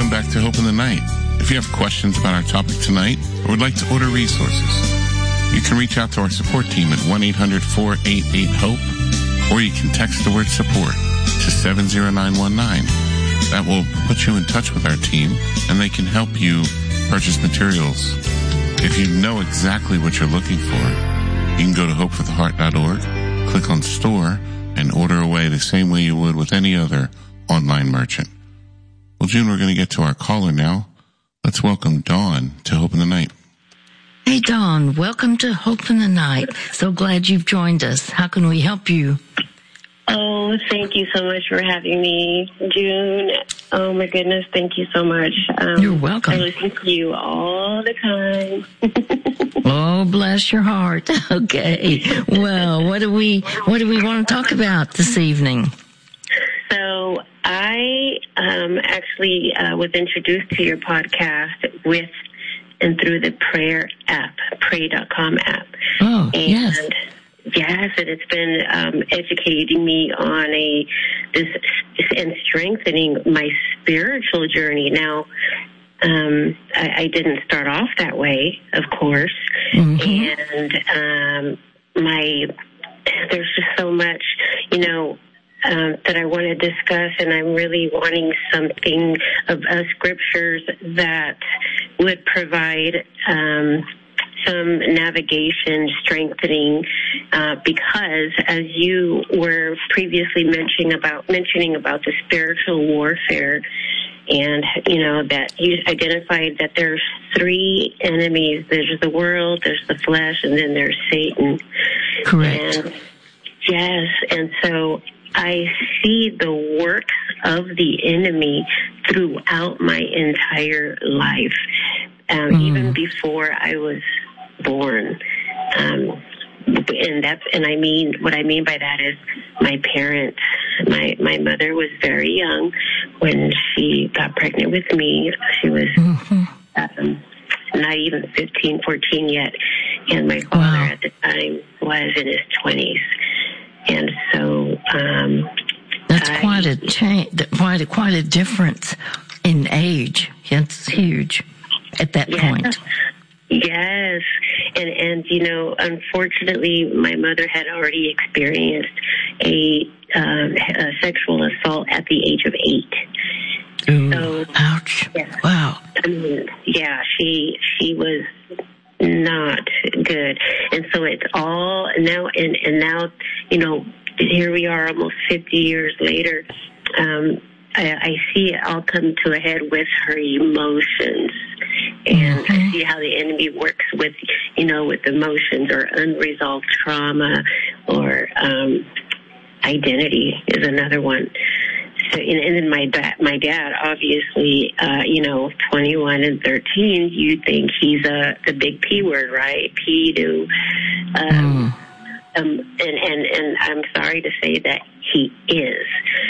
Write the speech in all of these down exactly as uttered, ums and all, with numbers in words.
welcome back to Hope in the Night. If you have questions about our topic tonight or would like to order resources, you can reach out to our support team at one eight hundred four eight eight HOPE, or you can text the word support to seven zero nine one nine. That will put you in touch with our team, and they can help you purchase materials. If you know exactly what you're looking for, you can go to hope for the heart dot org, click on store, and order away the same way you would with any other online merchant. Well, June, we're going to get to our caller now. Let's welcome Dawn to Hope in the Night. Hey, Dawn, welcome to Hope in the Night. So glad you've joined us. How can we help you? Oh, thank you so much for having me, June. Oh, my goodness, thank you so much. Um, You're welcome. I listen to you all the time. Oh, bless your heart. Okay. Well, what do we what do we want to talk about this evening? So I um, actually uh, was introduced to your podcast with and through the prayer app, pray dot com app. Oh, and yes. Yes, and it's been um, educating me on a this and strengthening my spiritual journey. Now, um, I, I didn't start off that way, of course, mm-hmm. and um, my there's just so much, you know. Um, that I want to discuss, and I'm really wanting something of uh, scriptures that would provide um, some navigation, strengthening, uh, because as you were previously mentioning about mentioning about the spiritual warfare, and you know that you identified that there's three enemies. There's the world, there's the flesh, and then there's Satan. Correct. And, yes, and so I see the works of the enemy throughout my entire life, um, mm. even before I was born. Um, and that's, and I mean, what I mean by that is my parents. My my mother was very young when she got pregnant with me. She was mm-hmm. um, not even fifteen, fourteen yet, and my father wow. at the time was in his twenties. And so, um, that's I, quite a change, quite a, quite a difference in age. It's huge at that yeah, point. Yes. And, and, you know, unfortunately, my mother had already experienced a, um, a sexual assault at the age of eight. Ooh, so, ouch. Yeah. Wow. I mean, yeah, she, she was not good. And so it's all now, and, and now, you know, here we are almost fifty years later. Um, I, I see it all come to a head with her emotions. And mm-hmm. I see how the enemy works with, you know, with emotions or unresolved trauma or um, identity is another one. So, and, and then my dad, my dad, obviously, uh, you know, twenty-one and thirteen, you think he's a, the big P word, right? P to, um, mm. um, and, and, and I'm sorry to say that he is.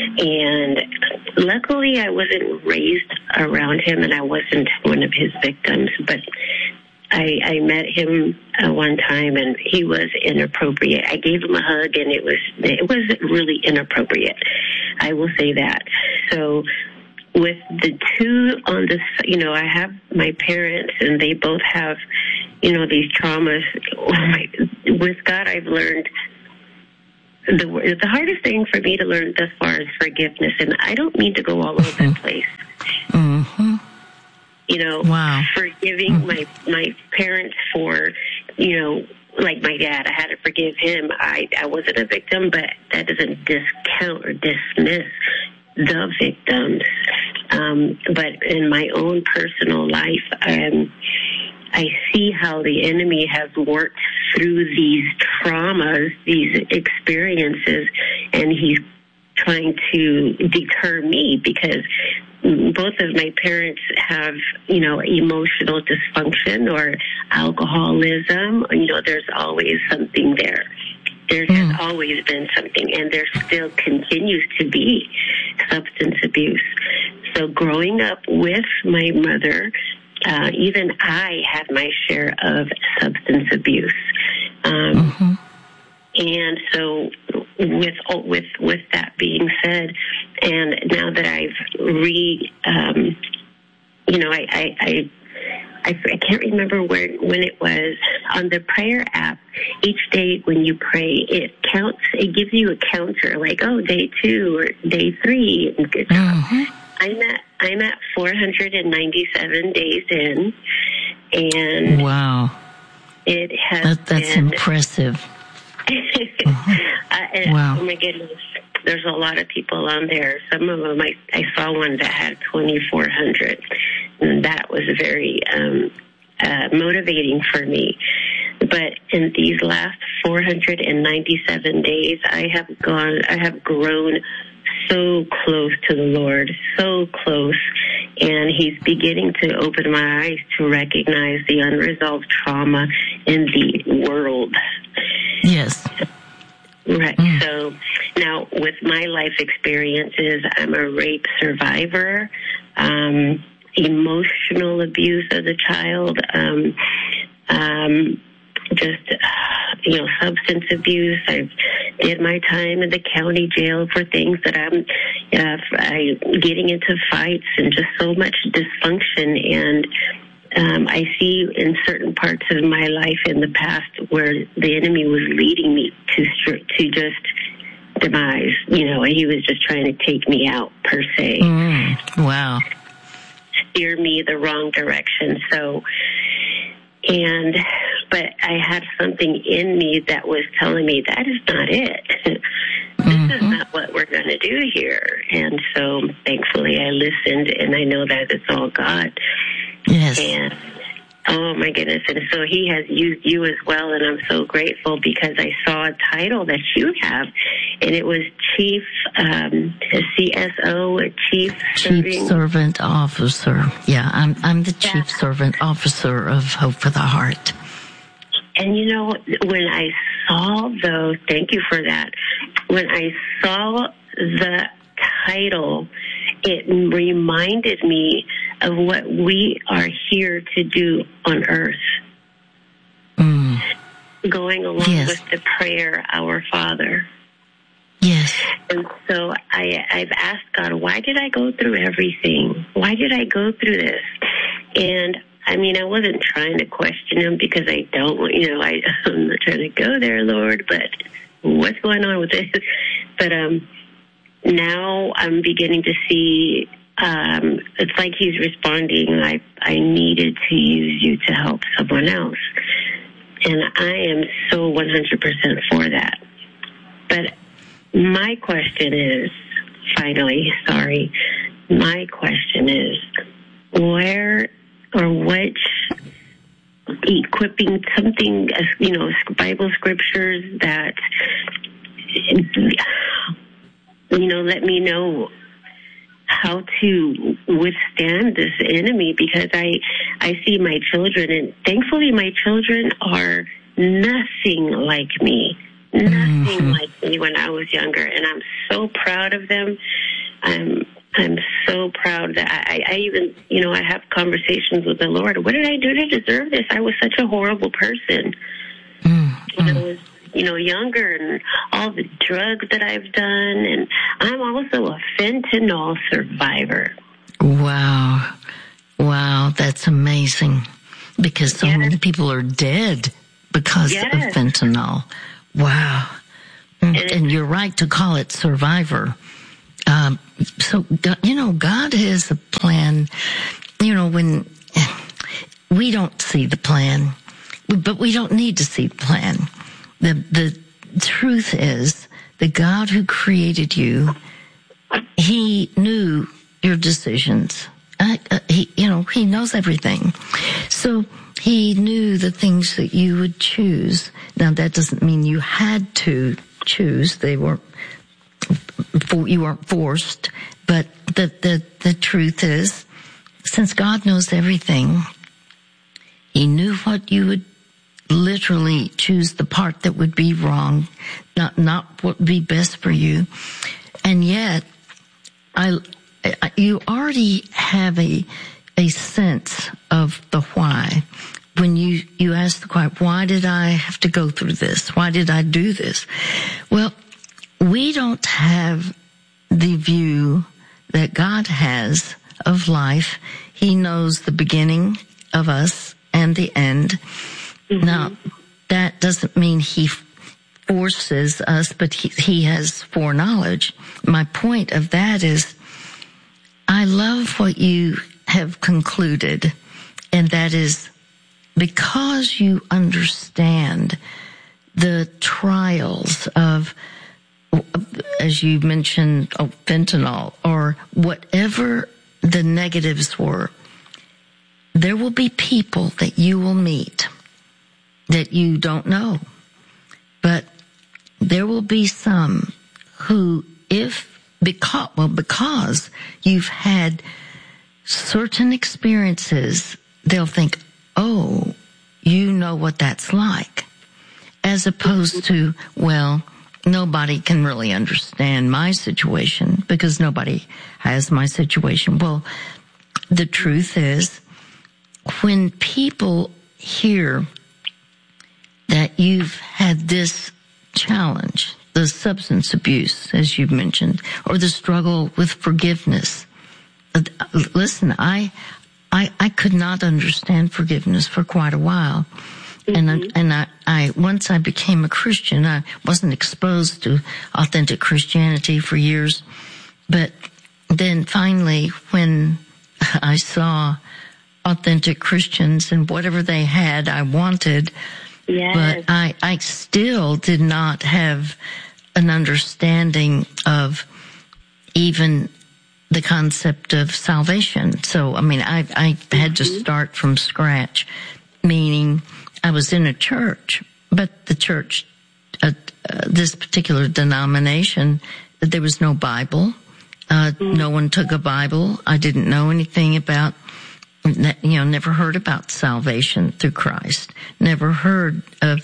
And luckily I wasn't raised around him and I wasn't one of his victims, but I, I met him uh, one time and he was inappropriate. I gave him a hug and it was, it was really inappropriate. I will say that. So with the two on this, you know, I have my parents and they both have, you know, these traumas. With God, I've learned the, the hardest thing for me to learn thus far is forgiveness. And I don't mean to go all over mm-hmm. the place. Mm-hmm. You know, wow. forgiving mm-hmm. my, my parents for, you know, like my dad, I had to forgive him. I, I wasn't a victim, but that doesn't discount or dismiss the victims. Um, but in my own personal life, um, I see how the enemy has worked through these traumas, these experiences, and he's trying to deter me because both of my parents have, you know, emotional dysfunction or alcoholism. You know, there's always something there. There has mm. always been something, and there still continues to be substance abuse. So growing up with my mother, uh, even I had my share of substance abuse. Um, mm-hmm. And so with with with that being said, and now that I've re um, you know, I, I, I, I, I can't remember where when it was on the prayer app. Each day when you pray, it counts. It gives you a counter, like, oh, day two or day three. And good job. Mm-hmm. I'm at I'm at four hundred ninety-seven days in, and wow, it has that, that's been, impressive. uh-huh. uh, Wow! Oh my goodness, there's a lot of people on there. Some of them, I, I saw one that had twenty-four hundred, and that was very um, uh, motivating for me. But in these last four hundred ninety-seven days, I have gone, I have grown so close to the Lord, so close, and He's beginning to open my eyes to recognize the unresolved trauma in the world. Yes. Right. Mm. So now with my life experiences, I'm a rape survivor, um, emotional abuse as a child, um, um, just, you know, substance abuse. I've did my time in the county jail for things that I'm uh, I, getting into fights and just so much dysfunction. And um, I see in certain parts of my life in the past where the enemy was leading me to to just demise. You know, he was just trying to take me out per se. Mm, wow. Steer me the wrong direction. So, and, but I had something in me that was telling me that is not it. This mm-hmm. is not what we're going to do here. And so thankfully I listened, and I know that it's all God. Yes. And oh my goodness. And so He has used you as well. And I'm so grateful because I saw a title that you have, and it was Chief, um, C S O, Chief, Chief Serving. Servant Officer. Yeah, I'm, I'm the Chief yeah. Servant Officer of Hope for the Heart. And you know, when I saw those, thank you for that. When I saw the title, it reminded me of what we are here to do on earth. Mm. Going along yes. with the prayer, Our Father. Yes. And so I, I've asked God, why did I go through everything? Why did I go through this? And I mean, I wasn't trying to question Him because I don't, you know, I, I'm not trying to go there, Lord, but what's going on with this? But um, now I'm beginning to see, um, it's like He's responding, I, I needed to use you to help someone else. And I am so one hundred percent for that. But my question is, finally, sorry, my question is, where or which equipping something, you know, Bible scriptures that, you know, let me know how to withstand this enemy, because I, I see my children, and thankfully my children are nothing like me. Nothing mm-hmm. like me when I was younger, and I'm so proud of them. I'm I'm so proud that I, I even, you know, I have conversations with the Lord. What did I do to deserve this? I was such a horrible person. Mm-hmm. When I was, you know, younger, and all the drugs that I've done, and I'm also a fentanyl survivor. Wow. Wow, that's amazing, because so yes. many people are dead because yes. of fentanyl. Wow. And, and you're right to call it survivor. Um, so, you know, God has a plan. You know, when we don't see the plan, but we don't need to see the plan. The, the truth is the God who created you, He knew your decisions. Uh, uh, he, you know, He knows everything. So He knew the things that you would choose. Now, that doesn't mean you had to choose. They weren't, for, you weren't forced. But the, the, the truth is, since God knows everything, He knew what you would literally choose, the part that would be wrong, not, not what would be best for you. And yet, I, I you already have a, a sense of the why. When you, you ask the question, why did I have to go through this? Why did I do this? Well, we don't have the view that God has of life. He knows the beginning of us and the end. Mm-hmm. Now, that doesn't mean he forces us, but he, he has foreknowledge. My point of that is, I love what you have concluded, and that is because you understand the trials of, as you mentioned, oh, fentanyl or whatever the negatives were, there will be people that you will meet that you don't know. But there will be some who, if, because, well, because you've had certain experiences, they'll think, oh, you know what that's like. As opposed to, well, nobody can really understand my situation because nobody has my situation. Well, the truth is, when people hear that you've had this challenge, the substance abuse, as you've mentioned, or the struggle with forgiveness. Listen, I, I, I could not understand forgiveness for quite a while. Mm-hmm. And, I, and I, I, once I became a Christian, I wasn't exposed to authentic Christianity for years. But then finally, when I saw authentic Christians and whatever they had, I wanted. Yes. But I, I still did not have an understanding of even the concept of salvation. So, I mean, I, I had to start from scratch, meaning I was in a church, but the church, uh, uh, this particular denomination, there was no Bible. Uh, mm-hmm. No one took a Bible. I didn't know anything about, you know, never heard about salvation through Christ. Never heard of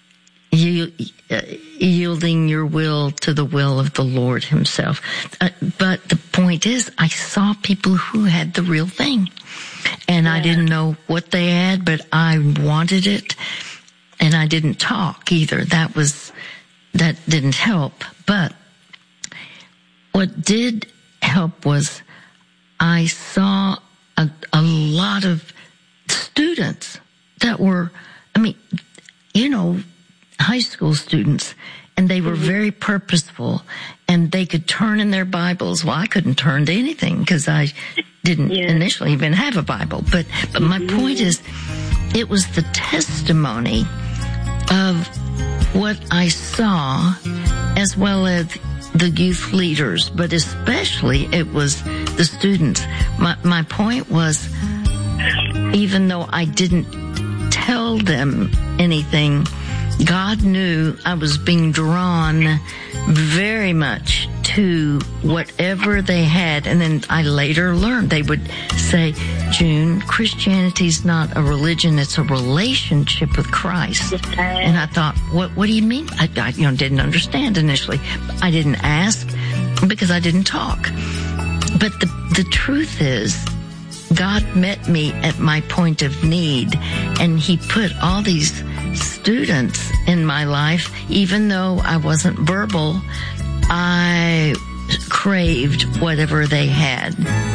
yielding your will to the will of the Lord himself. Uh, but the point is, I saw people who had the real thing. And yeah. I didn't know what they had, but I wanted it. And I didn't talk either. That was, that didn't help. But what did help was I saw a, a lot of students that were, I mean, you know, high school students, and they were very purposeful, and they could turn in their Bibles. Well, I couldn't turn to anything because I didn't yeah. initially even have a Bible. But, but my mm-hmm. point is, it was the testimony of what I saw, as well as the youth leaders, but especially it was the students. My, my point was, even though I didn't tell them anything, God knew I was being drawn very much to whatever they had. And then I later learned they would say, June, Christianity's not a religion, it's a relationship with Christ. And I thought, what what do you mean? I, I you know didn't understand initially. I didn't ask because I didn't talk. But the the truth is, God met me at my point of need, and he put all these students in my life. Even though I wasn't verbal, I craved whatever they had.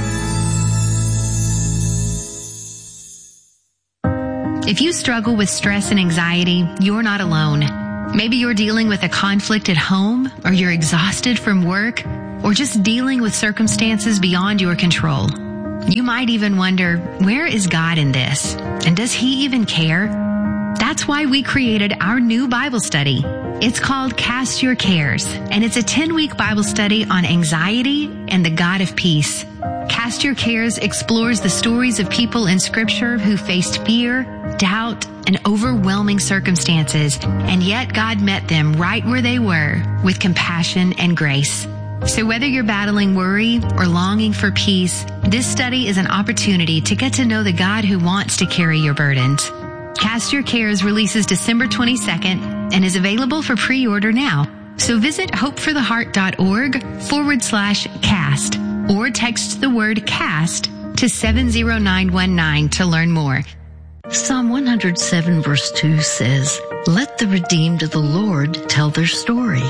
If you struggle with stress and anxiety, you're not alone. Maybe you're dealing with a conflict at home, or you're exhausted from work, or just dealing with circumstances beyond your control. You might even wonder, where is God in this? And does he even care? That's why we created our new Bible study. It's called Cast Your Cares, and it's a ten-week Bible study on anxiety and the God of peace. Cast Your Cares explores the stories of people in Scripture who faced fear, doubt, and overwhelming circumstances, and yet God met them right where they were with compassion and grace. So whether you're battling worry or longing for peace, this study is an opportunity to get to know the God who wants to carry your burdens. Cast Your Cares releases December twenty-second and is available for pre-order now. So visit hopefortheheart.org forward slash cast or text the word cast to seven zero nine one nine to learn more. Psalm one hundred seven verse two says, "Let the redeemed of the Lord tell their story.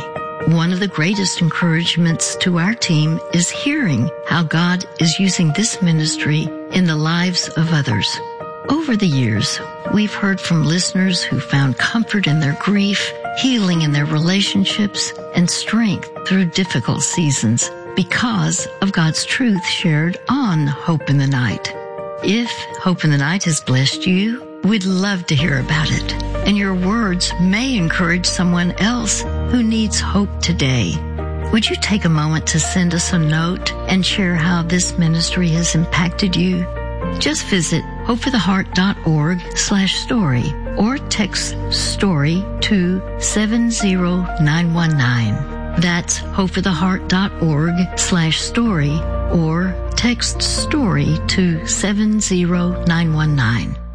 One of the greatest encouragements to our team is hearing how God is using this ministry in the lives of others. Over the years, we've heard from listeners who found comfort in their grief, healing in their relationships, and strength through difficult seasons because of God's truth shared on Hope in the Night. If Hope in the Night has blessed you, we'd love to hear about it. And your words may encourage someone else who needs hope today. Would you take a moment to send us a note and share how this ministry has impacted you? Just visit hopefortheheart.org slash story or text story to seven zero nine one nine. That's hopefortheheart.org slash story or text story to seven zero nine one nine.